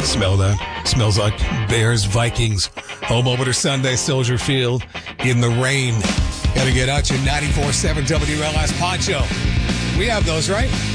Smell that? Smells like Bears Vikings. Home opener Sunday, Soldier Field in the rain. Gotta get out your 94.7 WLS poncho. We have those, right?